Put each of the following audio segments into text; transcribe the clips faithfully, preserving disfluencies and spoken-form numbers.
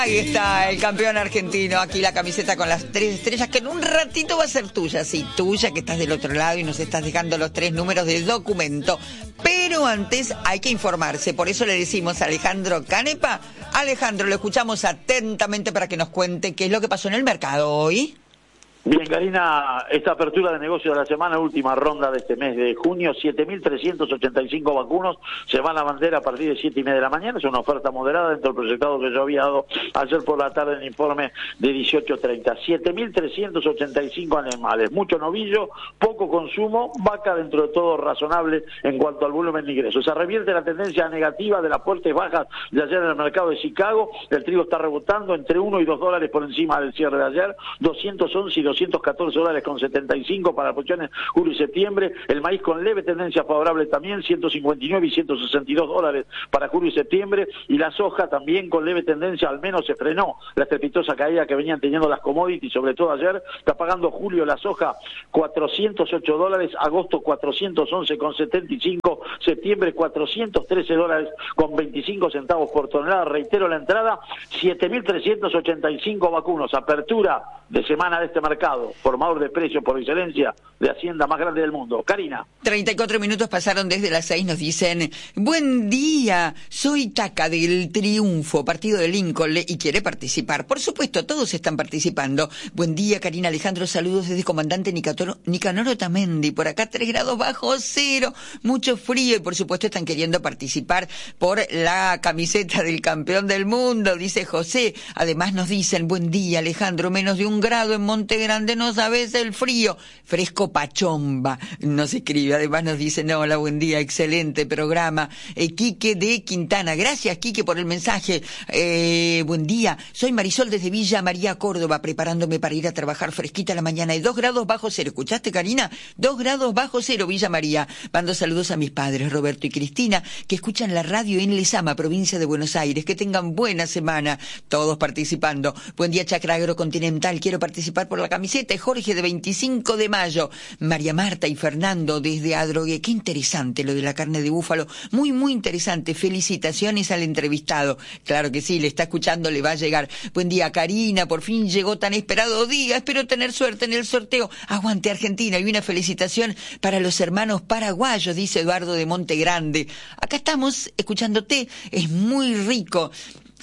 Ahí está el campeón argentino, aquí la camiseta con las tres estrellas, que en un ratito va a ser tuya, sí, tuya, que estás del otro lado y nos estás dejando los tres números del documento. Pero antes hay que informarse, por eso le decimos a Alejandro Canepa. Alejandro, lo escuchamos atentamente para que nos cuente qué es lo que pasó en el mercado hoy. Bien, Karina, esta apertura de negocio de la semana, última ronda de este mes de junio, siete mil trescientos ochenta y cinco vacunos se van a la bandera a partir de siete y media de la mañana, es una oferta moderada dentro del proyectado que yo había dado ayer por la tarde en informe de dieciocho treinta. siete mil trescientos ochenta y cinco animales, mucho novillo, poco consumo, vaca dentro de todo razonable en cuanto al volumen de ingresos. Se revierte la tendencia negativa de las fuertes bajas de ayer en el mercado de Chicago, el trigo está rebotando entre uno y dos dólares por encima del cierre de ayer, doscientos once y doscientos catorce dólares con setenta y cinco para posiciones julio y septiembre, el maíz con leve tendencia favorable también, ciento cincuenta y nueve y ciento sesenta y dos dólares para julio y septiembre, y la soja también con leve tendencia, al menos se frenó la estrepitosa caída que venían teniendo las commodities, sobre todo ayer, está pagando julio la soja cuatrocientos ocho dólares, agosto cuatrocientos once con setenta y cinco, septiembre cuatrocientos trece dólares con veinticinco centavos por tonelada, reitero la entrada, siete mil trescientos ochenta y cinco vacunos, apertura de semana de este mercado, formador de precios por excelencia de Hacienda más grande del mundo. Karina. treinta y cuatro minutos pasaron desde las seis, nos dicen, buen día, soy Chaca del Triunfo, partido de Lincoln, y quiere participar. Por supuesto, todos están participando. Buen día, Karina, Alejandro, saludos desde Comandante Nicanor, Nicanor Otamendi, por acá tres grados bajo cero, mucho frío, y por supuesto están queriendo participar por la camiseta del campeón del mundo, dice José. Además nos dicen, buen día, Alejandro, menos de un grado en Monte Grande, no sabes el frío, fresco pachomba, nos escribe. Además nos dice, no, hola, buen día, excelente programa. Eh, Quique de Quintana, gracias Quique por el mensaje. Eh, buen día, soy Marisol desde Villa María, Córdoba, preparándome para ir a trabajar fresquita a la mañana, y dos grados bajo cero. ¿Escuchaste, Karina? Dos grados bajo cero, Villa María. Mando saludos a mis padres, Roberto y Cristina, que escuchan la radio en Lezama, provincia de Buenos Aires. Que tengan buena semana, todos participando. Buen día, Chacra Agrocontinental, quiero participar por la camiseta. Jorge de veinticinco de mayo, María Marta y Fernando desde Adrogué. Qué interesante lo de la carne de búfalo, muy muy interesante. Felicitaciones al entrevistado. Claro que sí, le está escuchando, le va a llegar. Buen día, Karina, por fin llegó tan esperado día, espero tener suerte en el sorteo. Aguante Argentina, y una felicitación para los hermanos paraguayos, dice Eduardo de Monte Grande. Acá estamos escuchándote, es muy rico.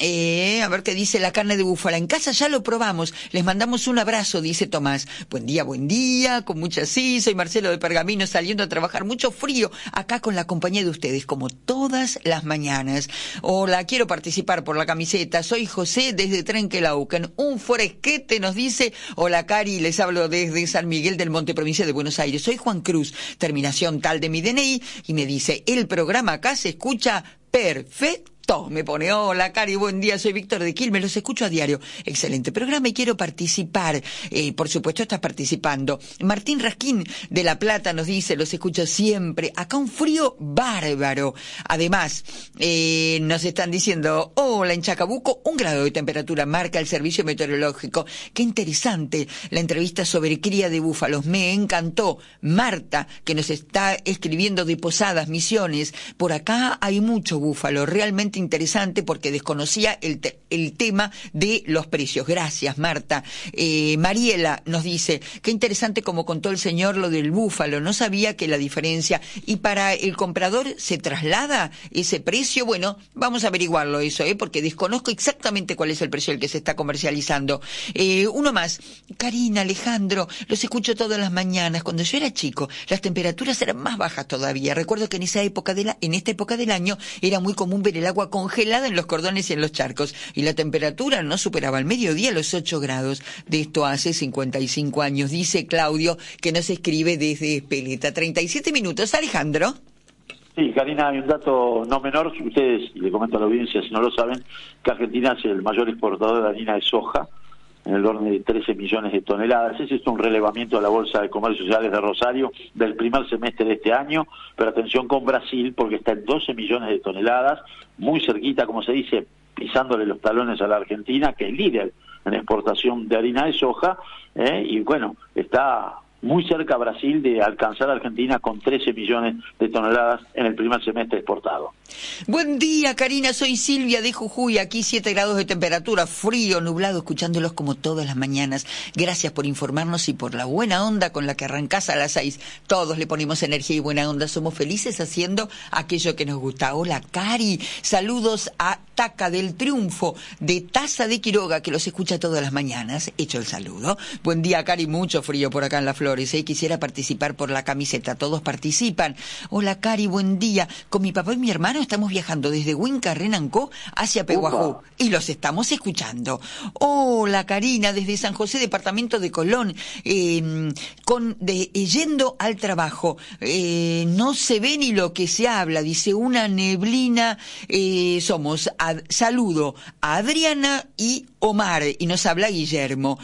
Eh, a ver qué dice la carne de búfala. En casa ya lo probamos. Les mandamos un abrazo, dice Tomás. Buen día, buen día, con mucha sí. Soy Marcelo de Pergamino, saliendo a trabajar. Mucho frío acá con la compañía de ustedes, como todas las mañanas. Hola, quiero participar por la camiseta. Soy José desde Trenquelauquen. Un fresquete, nos dice. Hola, Cari, les hablo desde San Miguel del Monte, provincia de Buenos Aires. Soy Juan Cruz, terminación tal de mi D N I, y me dice, el programa acá se escucha perfecto. Me pone, hola Cari, buen día, soy Víctor de Quilmes, los escucho a diario. Excelente programa y quiero participar. Eh, por supuesto estás participando. Martín Rasquín de La Plata nos dice, los escucho siempre. Acá un frío bárbaro. Además, eh, nos están diciendo, hola, en Chacabuco, un grado de temperatura marca el servicio meteorológico. Qué interesante la entrevista sobre cría de búfalos. Me encantó. Marta, que nos está escribiendo de Posadas, Misiones. Por acá hay mucho búfalo, realmente interesante, porque desconocía el, te el tema de los precios. Gracias, Marta. Eh, Mariela nos dice, qué interesante como contó el señor lo del búfalo, no sabía que la diferencia, y para el comprador se traslada ese precio. Bueno, vamos a averiguarlo eso, ¿eh? Porque desconozco exactamente cuál es el precio al que se está comercializando. Eh, uno más, Karina, Alejandro, los escucho todas las mañanas. Cuando yo era chico, las temperaturas eran más bajas todavía. Recuerdo que en esa época de la, en esta época del año era muy común ver el agua congelada en los cordones y en los charcos, y la temperatura no superaba al mediodía los ocho grados. De esto hace cincuenta y cinco años, dice Claudio, que nos escribe desde Espeleta. treinta y siete minutos, Alejandro. Sí, Karina, hay un dato no menor, si ustedes, y le comento a la audiencia si no lo saben, que Argentina es el mayor exportador de harina de soja, en el orden de trece millones de toneladas. Ese es un relevamiento de la Bolsa de Comercio Sociales de Rosario del primer semestre de este año, pero atención con Brasil, porque está en doce millones de toneladas, muy cerquita, como se dice, pisándole los talones a la Argentina, que es líder en exportación de harina de soja, ¿eh? Y bueno, está muy cerca a Brasil de alcanzar a Argentina con trece millones de toneladas en el primer semestre exportado. Buen día, Karina, soy Silvia de Jujuy, aquí siete grados de temperatura, frío, nublado, escuchándolos como todas las mañanas. Gracias por informarnos y por la buena onda con la que arrancás a las seis. Todos le ponemos energía y buena onda, somos felices haciendo aquello que nos gusta. Hola, Cari, saludos a Taca del Triunfo, de Taza de Quiroga, que los escucha todas las mañanas. Hecho el saludo. Buen día, Cari, mucho frío por acá en Las Flores, ¿eh? Quisiera participar por la camiseta, todos participan. Hola, Cari, buen día. Con mi papá y mi hermano estamos viajando desde Huinca, Renancó, hacia Pehuajó, y los estamos escuchando. Hola, Karina, desde San José, departamento de Colón, eh, con de, eh, yendo al trabajo. Eh, no se ve ni lo que se habla, dice una neblina. Eh, somos, ad, saludo a Adriana y Omar, y nos habla Guillermo.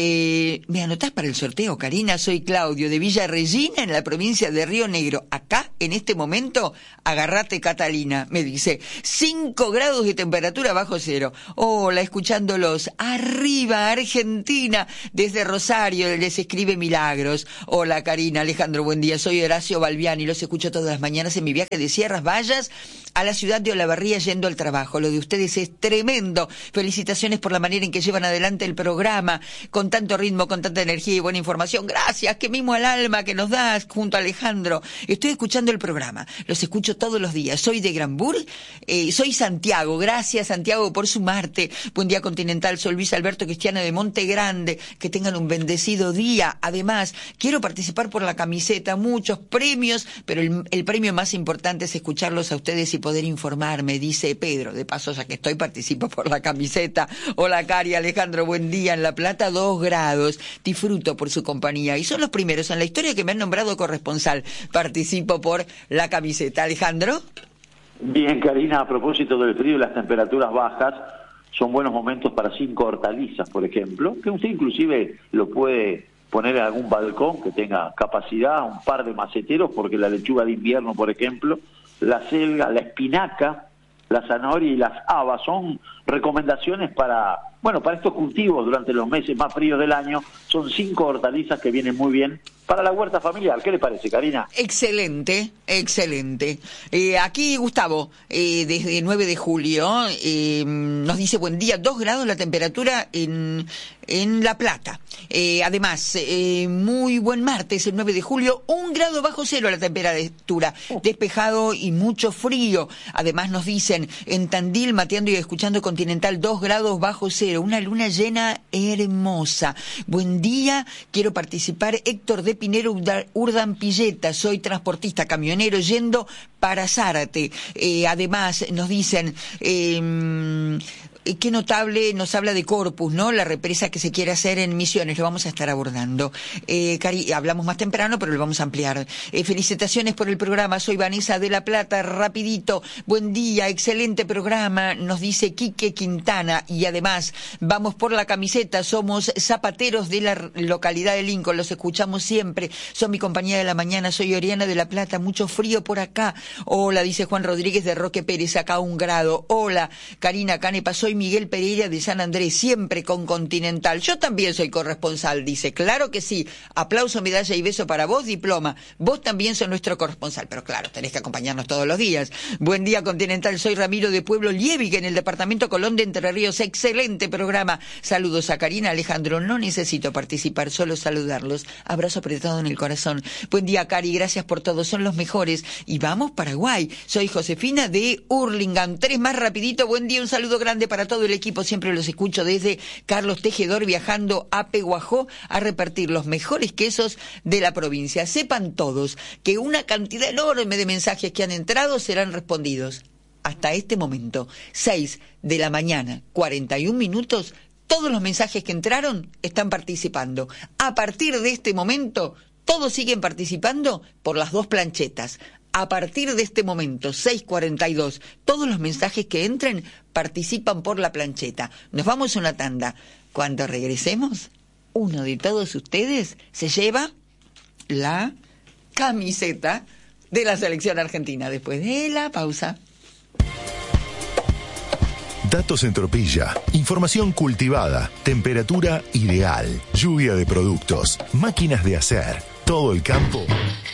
Eh, ¿Me anotás para el sorteo, Karina? Soy Claudio, de Villa Regina, en la provincia de Río Negro. Acá, en este momento, agarrate, Catalina, me dice. Cinco grados de temperatura bajo cero. Hola, escuchándolos. Arriba, Argentina, desde Rosario, les escribe Milagros. Hola, Karina, Alejandro, buen día. Soy Horacio Balbiani, los escucho todas las mañanas en mi viaje de Sierras Vallas a la ciudad de Olavarría yendo al trabajo. Lo de ustedes es tremendo. Felicitaciones por la manera en que llevan adelante el programa, con tanto ritmo, con tanta energía y buena información. Gracias, que mimo al alma que nos das junto a Alejandro. Estoy escuchando el programa, los escucho todos los días. Soy de Granburg, eh, soy Santiago. Gracias, Santiago, por sumarte. Buen día, Continental. Soy Luis Alberto Cristiano de Monte Grande. Que tengan un bendecido día. Además, quiero participar por la camiseta, muchos premios, pero el, el premio más importante es escucharlos a ustedes y poder informarme, dice Pedro. De paso, ya que estoy, participo por la camiseta. Hola, Cari, Alejandro, buen día. En La Plata, dos grados. Disfruto por su compañía. Y son los primeros en la historia que me han nombrado corresponsal. Participo por la camiseta. Alejandro. Bien, Karina, a propósito del frío y las temperaturas bajas, son buenos momentos para cinco hortalizas, por ejemplo, que usted inclusive lo puede poner en algún balcón que tenga capacidad, un par de maceteros, porque la lechuga de invierno, por ejemplo, la selga, la espinaca, la zanahoria y las habas son recomendaciones para, bueno, para estos cultivos durante los meses más fríos del año. Son cinco hortalizas que vienen muy bien para la huerta familiar. ¿Qué le parece, Karina? Excelente, excelente. Eh, aquí Gustavo, eh, desde nueve de julio, eh, nos dice buen día, dos grados la temperatura en, en La Plata. Eh, además, eh, muy buen martes, el nueve de julio, un grado bajo cero la temperatura, despejado y mucho frío. Además nos dicen, en Tandil, mateando y escuchando Continental, dos grados bajo cero, una luna llena hermosa. Buen día, quiero participar, Héctor de Pinero Urdan Pilleta, soy transportista camionero yendo para Zárate. Eh, además nos dicen, eh, qué notable, nos habla de Corpus, ¿no? La represa que se quiere hacer en Misiones, lo vamos a estar abordando. Eh, Cari, hablamos más temprano, pero lo vamos a ampliar. Eh, felicitaciones por el programa, soy Vanessa de La Plata, rapidito, buen día, excelente programa, nos dice Quique Quintana, y además, vamos por la camiseta, somos zapateros de la localidad de Lincoln, los escuchamos siempre, son mi compañía de la mañana, soy Oriana de La Plata, mucho frío por acá. Hola, dice Juan Rodríguez de Roque Pérez, acá un grado. Hola, Karina Canepa, soy Miguel Pereira de San Andrés, siempre con Continental. Yo también soy corresponsal, dice. Claro que sí. Aplauso, medalla y beso para vos, diploma. Vos también sos nuestro corresponsal, pero claro, tenés que acompañarnos todos los días. Buen día, Continental. Soy Ramiro de Pueblo Liebig, en el departamento Colón de Entre Ríos. Excelente programa. Saludos a Karina, Alejandro. No necesito participar, solo saludarlos. Abrazo apretado en el corazón. Buen día, Cari. Gracias por todo. Son los mejores. Y vamos, Paraguay. Soy Josefina de Hurlingham. Tres más rapidito. Buen día, un saludo grande para todo el equipo, siempre los escucho desde Carlos Tejedor, viajando a Pehuajó a repartir los mejores quesos de la provincia. Sepan todos que una cantidad enorme de mensajes que han entrado serán respondidos. Hasta este momento, seis de la mañana, cuarenta y un minutos, todos los mensajes que entraron están participando. A partir de este momento, todos siguen participando por las dos planchetas. A partir de este momento, seis cuarenta y dos, todos los mensajes que entren participan por la plancheta. Nos vamos a una tanda. Cuando regresemos, uno de todos ustedes se lleva la camiseta de la selección argentina después de la pausa. Datos en Tropilla, información cultivada, temperatura ideal, lluvia de productos, máquinas de hacer, todo el campo